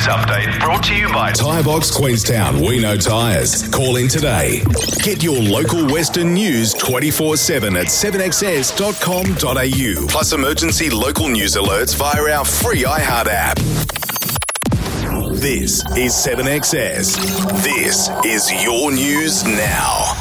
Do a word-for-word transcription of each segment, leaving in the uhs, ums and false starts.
News Update brought to you by Tyre Box Queenstown. We know tyres. Call in today. Get your local Western news twenty-four seven at seven x s dot com dot a u. Plus emergency local news alerts via our free iHeart app. This is seven X S. This is your news now.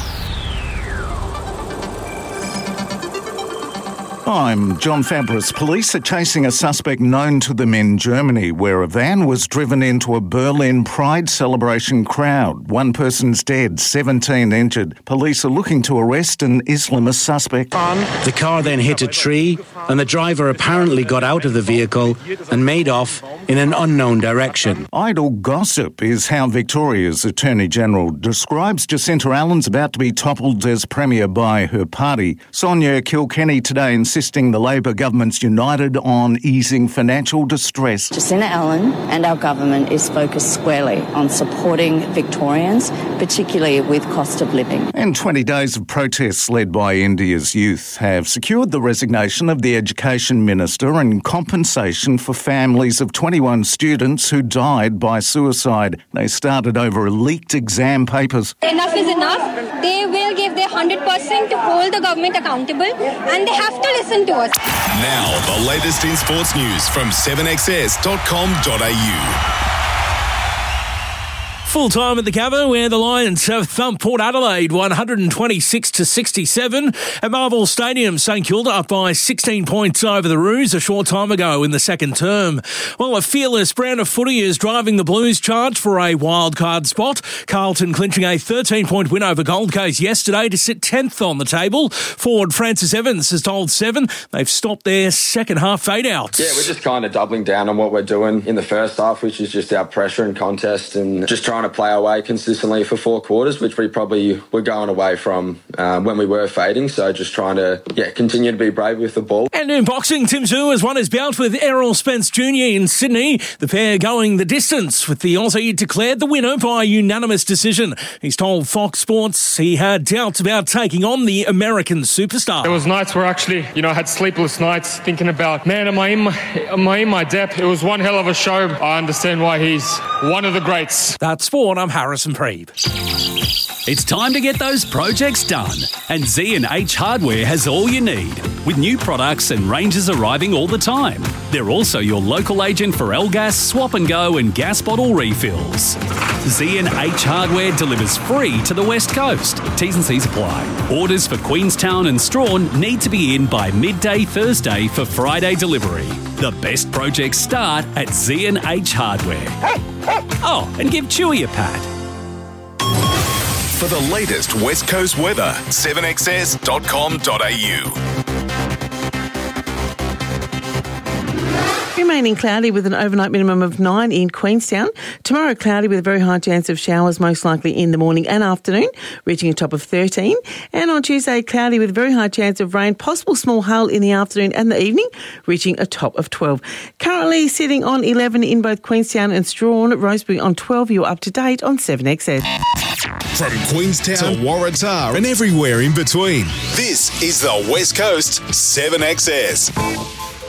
I'm John Fabris. Police are chasing a suspect known to them in Germany, where a van was driven into a Berlin Pride celebration crowd. One person's dead, seventeen injured. Police are looking to arrest an Islamist suspect. The car then hit a tree, and the driver apparently got out of the vehicle and made off in an unknown direction. Idle gossip is how Victoria's Attorney-General describes Jacinta Allen's about to be toppled as Premier by her party. Sonia Kilkenny today insisting the Labor government's united on easing financial distress. Jacinta Allen and our government is focused squarely on supporting Victorians, particularly with cost of living. And twenty days of protests led by India's youth have secured the resignation of the Education Minister and compensation for families of twenty-one students who died by suicide. They started over leaked exam papers. Enough is enough. They will give their one hundred percent to hold the government accountable, and they have to listen to us. Now, the latest in sports news from seven x s dot com dot a u. Full time at the Gabba, where the Lions have thumped Port Adelaide one hundred twenty-six to sixty-seven. At Marvel Stadium, St Kilda up by sixteen points over the Roos a short time ago in the second term. While a fearless brand of footy is driving the Blues charge for a wildcard spot, Carlton clinching a thirteen-point win over Gold Coast yesterday to sit tenth on the table. Forward Francis Evans has told Seven they've stopped their second half fade-outs. Yeah, we're just kind of doubling down on what we're doing in the first half, which is just our pressure and contest and just trying to play our way consistently for four quarters, which we probably were going away from um, when we were fading. So just trying to yeah continue to be brave with the ball. And in boxing, Tim Tszyu has won his bout with Errol Spence Junior in Sydney. The pair going the distance, with the Aussie declared the winner by unanimous decision. He's told Fox Sports he had doubts about taking on the American superstar. There was nights where actually, you know, I had sleepless nights thinking about, man, am I in my, am I in my depth? It was one hell of a show. I understand why he's one of the greats. That's sport. I'm Harrison Preeb. It's time to get those projects done, and Z and H Hardware has all you need, with new products and ranges arriving all the time. They're also your local agent for L-Gas, Swap and Go and gas bottle refills. Z and H Hardware delivers free to the West Coast. T's and C's apply. Orders for Queenstown and Strawn need to be in by midday Thursday for Friday delivery. The best projects start at Z and H Hardware. Oh, and give Chewy a pat. For the latest West Coast weather, seven x s dot com dot a u. Remaining cloudy with an overnight minimum of nine in Queenstown. Tomorrow cloudy with a very high chance of showers, most likely in the morning and afternoon, reaching a top of thirteen. And on Tuesday, cloudy with a very high chance of rain, possible small hail in the afternoon and the evening, reaching a top of twelve. Currently sitting on eleven in both Queenstown and Strawn. Rosebery on twelve. You're up to date on seven X S. From Queenstown to Waratah and everywhere in between, this is the West Coast seven X S.